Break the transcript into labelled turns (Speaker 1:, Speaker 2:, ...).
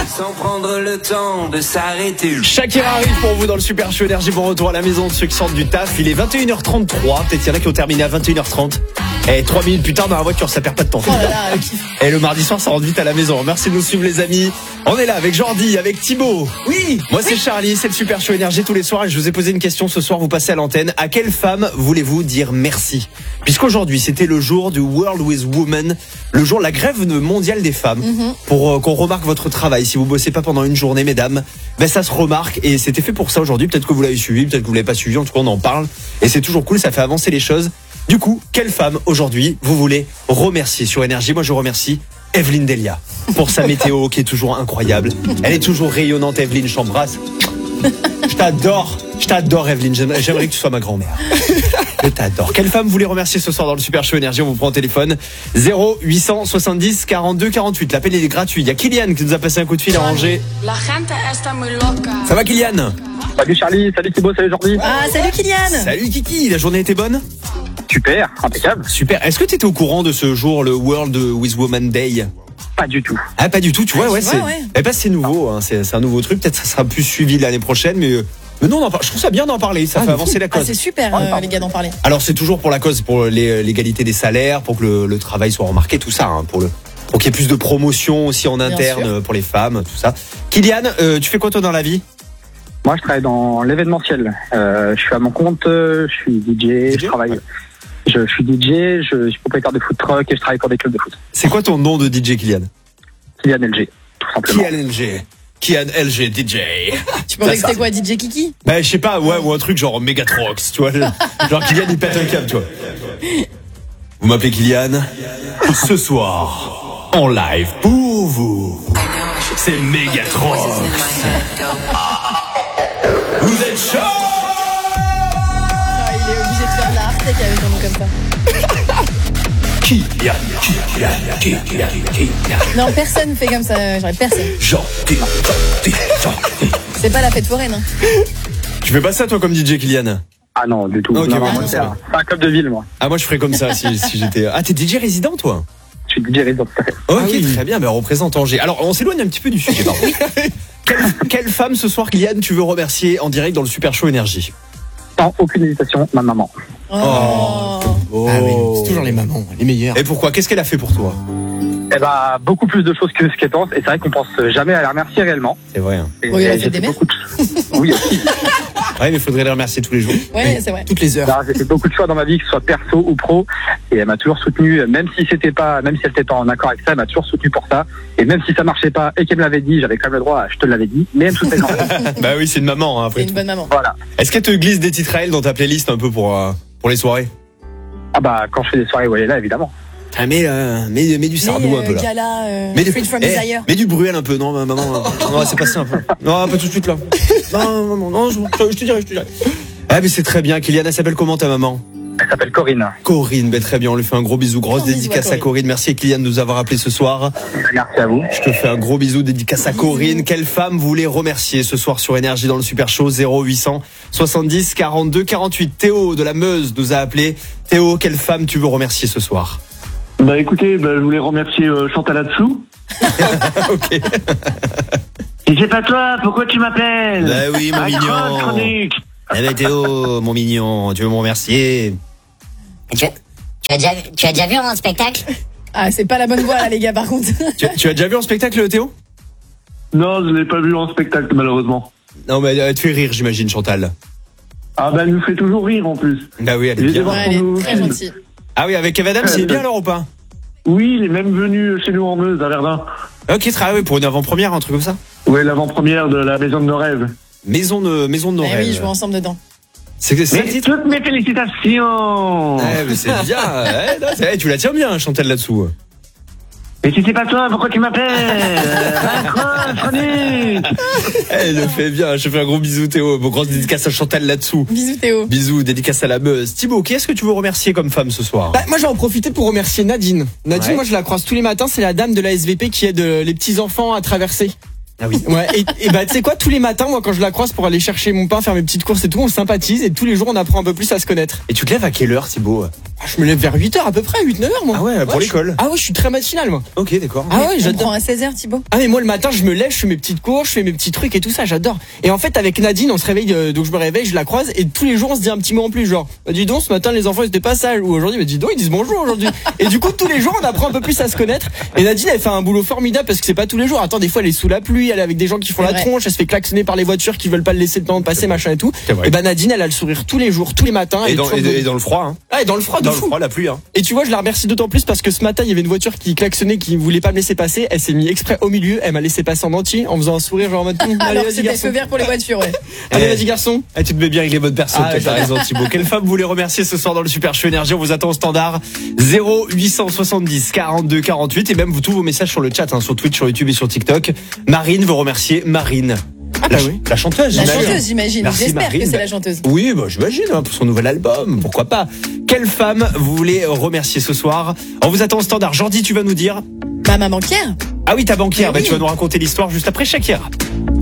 Speaker 1: sans prendre le temps de s'arrêter.
Speaker 2: Shakira arrive pour vous dans le Super Show Énergie. Bon retour à la maison de ceux qui sortent du taf. Il est 21h33. Peut-être qu'il y en a qui ont terminé à 21h30. Et 3 minutes plus tard dans la voiture, ça perd pas de temps.
Speaker 3: Oh là là,
Speaker 2: Et le mardi soir, ça rentre vite à la maison. Merci de nous suivre les amis. On est là avec Jordi, avec Thibaut.
Speaker 3: Oui.
Speaker 2: Moi c'est Charlie, c'est le Super Show Énergie tous les soirs. Et je vous ai posé une question ce soir, vous passez à l'antenne. À quelle femme voulez-vous dire merci? Puisqu'aujourd'hui c'était le jour du World with Women, le jour de la grève mondiale des femmes. Pour qu'on remarque votre travail. Si vous bossez pas pendant une journée, mesdames, ben ça se remarque. Et c'était fait pour ça aujourd'hui. Peut-être que vous l'avez suivi, peut-être que vous l'avez pas suivi. En tout cas on en parle. Et c'est toujours cool, ça fait avancer les choses. Du coup, quelle femme aujourd'hui vous voulez remercier sur Énergie? Moi je remercie Evelyne Delia pour sa météo qui est toujours incroyable. Elle est toujours rayonnante. Evelyne, je t'embrasse. Je t'adore Evelyne, j'aimerais que tu sois ma grand-mère. Je t'adore. Quelle femme vous voulez remercier ce soir dans le Super Show Énergie? On vous prend au téléphone 0870 42 48. L'appel est gratuit. Il y a Kylian qui nous a passé un coup de fil à Angers. Ça va Kylian?
Speaker 4: Salut Charlie, salut Thibaut, salut Jordi.
Speaker 3: Ah, salut Kylian.
Speaker 2: Salut Kiki, la journée était bonne?
Speaker 4: Super, impeccable.
Speaker 2: Super. Est-ce que tu étais au courant de ce jour, le World with Women Day?
Speaker 4: Pas du tout.
Speaker 2: Ah, pas du tout, tu vois, ouais,
Speaker 3: tu
Speaker 2: c'est.
Speaker 3: vois, ouais.
Speaker 2: Eh ben, c'est nouveau, hein, c'est un nouveau truc. Peut-être que ça sera plus suivi l'année prochaine, mais non, on en parle. Je trouve ça bien d'en parler. Ça fait avancer la
Speaker 3: Ah,
Speaker 2: cause.
Speaker 3: c'est super, les gars, d'en parler.
Speaker 2: Alors, c'est toujours pour la cause, pour l'égalité des salaires, pour que le travail soit remarqué, tout ça, hein, pour qu'il y ait plus de promotion aussi en interne
Speaker 3: sûr.
Speaker 2: pour les femmes, tout ça. Kylian, tu fais quoi toi dans la vie?
Speaker 4: Moi, je travaille dans l'événementiel. Je suis à mon compte, je suis DJ, je travaille.
Speaker 2: Ouais.
Speaker 4: Je suis DJ, je suis propriétaire de food truck et je travaille pour des clubs de foot.
Speaker 2: C'est quoi ton nom de DJ, Kylian?
Speaker 4: Kylian LG, tout simplement.
Speaker 2: Kylian LG DJ.
Speaker 3: Tu pensais que c'était quoi, DJ Kiki?
Speaker 2: Bah, je sais pas, ouais, ou un truc genre Megatrox, tu vois. Genre Kylian, il pète un câble, tu vois. Vous m'appelez Kylian? Ce soir, en live pour vous, c'est Megatrox. Vous êtes chaud?
Speaker 3: Ah, il est obligé de faire de la Artec avec un nom comme ça.
Speaker 2: Kylian.
Speaker 3: Non, personne fait comme ça, j'aurais personne.
Speaker 2: Gentil.
Speaker 3: C'est pas la fête foraine, hein.
Speaker 2: Tu fais pas ça toi comme DJ, Kylian?
Speaker 4: Ah non, du tout.
Speaker 2: Ok,
Speaker 4: Non,
Speaker 2: ouais,
Speaker 4: moi,
Speaker 2: non,
Speaker 4: c'est un club de ville, moi.
Speaker 2: Ah, moi je ferais comme ça si j'étais. Ah, t'es DJ résident toi?
Speaker 4: Je suis DJ résident, tout à fait.
Speaker 2: Ok, très bien, ben représente Angers. Alors, on s'éloigne un petit peu du sujet, pardon. Quelle femme ce soir, Kylian, tu veux remercier en direct dans le Super Show Énergie?
Speaker 4: Sans aucune hésitation, ma maman.
Speaker 3: Oh.
Speaker 2: Oh.
Speaker 5: Ah oui, c'est toujours les mamans, les meilleures.
Speaker 2: Et pourquoi? Qu'est-ce qu'elle a fait pour toi?
Speaker 4: Eh ben, beaucoup plus de choses que ce qu'elle pense. Et c'est vrai qu'on pense jamais à la remercier réellement.
Speaker 2: C'est vrai. Hein.
Speaker 4: Et
Speaker 3: Oui, elle a fait
Speaker 4: j'ai
Speaker 3: des
Speaker 4: beaucoup de... Oui, aussi.
Speaker 2: Ouais, mais il faudrait la remercier tous les jours.
Speaker 3: Ouais, c'est vrai.
Speaker 5: Toutes les heures.
Speaker 4: Alors, j'ai fait beaucoup de choix dans ma vie, que ce soit perso ou pro, et elle m'a toujours soutenu, même si elle était pas en accord avec ça, elle m'a toujours soutenu pour ça. Et même si ça marchait pas et qu'elle me l'avait dit, j'avais quand même le droit, je te l'avais dit, mais elle me soutenait quand même.
Speaker 2: Bah oui, c'est une maman, hein, après.
Speaker 3: C'est une bonne maman.
Speaker 4: Voilà.
Speaker 2: Est-ce qu'elle te glisse des titres à elle dans ta playlist un peu pour les soirées?
Speaker 4: Ah bah, quand je fais des soirées où elle est là, évidemment.
Speaker 2: Ah, mets du sardou un peu là.
Speaker 3: Gala,
Speaker 2: Mets
Speaker 3: Freed from Desire.
Speaker 2: mets du bruel un peu, non, maman. Non, c'est pas simple. Non, pas tout de suite là. Non, je te dirai. Ah, mais c'est très bien. Kylian, elle s'appelle comment ta maman?
Speaker 4: Elle s'appelle Corinne.
Speaker 2: Corinne, ben très bien, on lui fait un gros bisou, grosse
Speaker 3: Gros bisou
Speaker 2: dédicace
Speaker 3: à
Speaker 2: à Corinne. Merci Kylian de nous avoir appelé ce soir.
Speaker 4: Merci à vous.
Speaker 2: Je te fais un gros bisou, dédicace à Corinne. Quelle femme vous voulez remercier ce soir sur Énergie dans le Super Show? 0800 70 42 48. Théo de la Meuse nous a appelé. Théo, quelle femme tu veux remercier ce soir?
Speaker 6: Bah écoutez, je voulais remercier Chantal là-dessous.
Speaker 2: Ok.
Speaker 6: Et c'est pas toi, pourquoi tu m'appelles?
Speaker 2: Bah oui, mon
Speaker 6: Accroche,
Speaker 2: mignon.
Speaker 6: chronique.
Speaker 2: Eh ben Théo, mon mignon, tu veux me remercier?
Speaker 7: Tu as déjà vu un spectacle?
Speaker 3: Ah, c'est pas la bonne voie là, les gars, par contre.
Speaker 2: Tu as déjà vu un spectacle, Théo?
Speaker 6: Non, je l'ai pas vu en spectacle malheureusement.
Speaker 2: Non, mais elle te fait rire, j'imagine, Chantal.
Speaker 6: Ah bah elle nous fait toujours rire en plus.
Speaker 2: Bah oui, elle est
Speaker 6: J'ai
Speaker 2: bien.
Speaker 6: voir
Speaker 3: Ouais,
Speaker 6: son
Speaker 3: elle est
Speaker 6: nouveau
Speaker 3: très
Speaker 6: film.
Speaker 3: gentille.
Speaker 2: Ah oui, avec Kev Adams, c'est bien alors ou pas?
Speaker 6: Oui, il est même venu chez nous en Meuse, à Verdun.
Speaker 2: Ok, très bien, pour une avant-première, un truc comme ça.
Speaker 6: Ouais, l'avant-première de la Maison de nos rêves.
Speaker 2: Maison de nos
Speaker 3: Eh
Speaker 2: rêves.
Speaker 3: oui, je vois ensemble dedans.
Speaker 2: C'est ça le
Speaker 6: Mais
Speaker 2: titre?
Speaker 6: toutes mes félicitations.
Speaker 2: Ouais, mais c'est bien. Ouais, non, tu la tiens bien, Chantal, là-dessous.
Speaker 6: Et si c'est pas toi, pourquoi tu m'appelles? Accroche, chronique.
Speaker 2: Elle le fait bien. Je fais un gros bisou, Théo. Bon, grosse dédicace à Chantal là-dessous.
Speaker 3: Bisous Théo.
Speaker 2: Bisous, dédicace à la Meuse. Thibaut, qui est-ce que tu veux remercier comme femme ce soir?
Speaker 5: Bah, moi, je vais en profiter pour remercier Nadine. Nadine,
Speaker 2: Ouais.
Speaker 5: moi, je la croise tous les matins. C'est la dame de la SVP qui aide les petits-enfants à traverser.
Speaker 2: Ah oui.
Speaker 5: Ouais, et bah, tu sais quoi, tous les matins, moi, quand je la croise pour aller chercher mon pain, faire mes petites courses et tout, on sympathise et tous les jours, on apprend un peu plus à se connaître.
Speaker 2: Et tu te lèves à quelle heure, Thibaut?
Speaker 5: Je me lève vers 8h à peu près, 8-9h moi.
Speaker 2: Ah ouais, pour l'école.
Speaker 5: Ah ouais, je suis très matinal moi.
Speaker 2: Ok, d'accord.
Speaker 5: Ah ouais,
Speaker 3: On
Speaker 5: j'adore.
Speaker 3: prend à 16h, Thibaut.
Speaker 5: Ah mais moi le matin je me lève, je fais mes petites courses, je fais mes petits trucs et tout ça, j'adore. Et en fait avec Nadine on se réveille, donc je me réveille, je la croise et tous les jours on se dit un petit mot en plus, genre dis donc ce matin les enfants ils étaient pas sages, ou aujourd'hui dis donc ils disent bonjour aujourd'hui. Et du coup tous les jours on apprend un peu plus à se connaître. Et Nadine elle fait un boulot formidable parce que c'est pas tous les jours. Attends, des fois elle est sous la pluie, elle est avec des gens qui font
Speaker 3: C'est
Speaker 5: la
Speaker 3: vrai.
Speaker 5: tronche, elle se fait klaxonner par les voitures qui veulent pas le laisser le temps de passer, machin et tout.
Speaker 2: C'est vrai.
Speaker 5: Et bah Nadine elle a le sourire tous les jours, tous les matins. Elle
Speaker 2: Et
Speaker 5: est
Speaker 2: dans,
Speaker 5: toujours
Speaker 2: et dans le froid, hein.
Speaker 5: Ah, et dans le froid de
Speaker 2: Dans le
Speaker 5: fou.
Speaker 2: froid, la pluie, hein.
Speaker 5: Et tu vois, je la remercie d'autant plus parce que ce matin, il y avait une voiture qui klaxonnait, qui voulait pas me laisser passer. Elle s'est mise exprès au milieu. Elle m'a laissé passer en entier en faisant un sourire, genre en mode allez,
Speaker 3: Alors
Speaker 5: vas-y,
Speaker 3: c'était
Speaker 5: garçon.
Speaker 3: feu vert pour les voitures, ouais.
Speaker 5: Allez,
Speaker 2: Eh.
Speaker 5: vas-y, garçon.
Speaker 2: Ah, tu te mets bien avec les bonnes personnes,
Speaker 5: Ah,
Speaker 2: toi, t'as
Speaker 5: ouais.
Speaker 2: raison, Thibaut. Quelle femme vous voulez remercier ce soir dans le Super Show Énergie? On vous attend au standard 0870 42 48 et même vous tous vos messages sur le chat, hein, sur Twitch, sur YouTube et sur TikTok. Marine veut remercier Marine.
Speaker 5: bah oui.
Speaker 2: La chanteuse,
Speaker 3: La
Speaker 2: j'imagine.
Speaker 3: chanteuse, j'imagine.
Speaker 2: Merci,
Speaker 3: J'espère
Speaker 2: Marine.
Speaker 3: que c'est la chanteuse.
Speaker 2: Oui, bah, j'imagine, hein, pour son nouvel album, pourquoi pas. Quelle femme vous voulez remercier ce soir? On vous attend au standard. Jordi, tu vas nous dire?
Speaker 3: Ma maman banquière.
Speaker 2: Ah oui, ta banquière,
Speaker 3: Mais
Speaker 2: bah, tu
Speaker 3: oui.
Speaker 2: vas nous raconter l'histoire juste après Shakira.